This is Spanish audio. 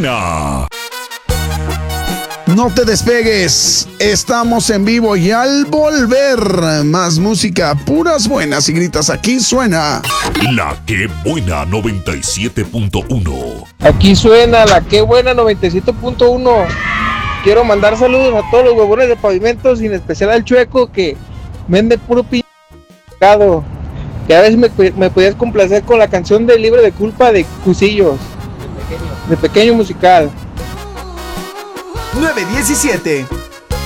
buena. No te despegues, estamos en vivo y al volver, más música, puras buenas y gritas, aquí suena La que buena 97.1. Aquí suena la que buena 97.1. Quiero mandar saludos a todos los huevones de Pavimentos, sin especial al Chueco que vende puro picado. Que a veces me podías complacer con la canción de Libre de Culpa de Cusillos, de Pequeño Musical. 917